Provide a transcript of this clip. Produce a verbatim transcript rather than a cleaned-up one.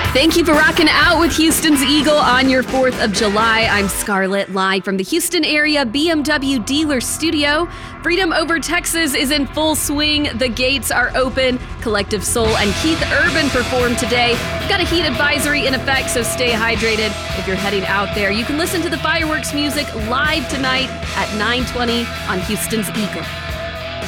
Thank you for rocking out with Houston's Eagle on your fourth of July. I'm Scarlett, live from the Houston area B M W dealer studio. Freedom Over Texas is in full swing. The gates are open. Collective Soul and Keith Urban perform today. We've got a heat advisory in effect, so stay hydrated if you're heading out there. You can listen to the fireworks music live tonight at nine twenty on Houston's Eagle.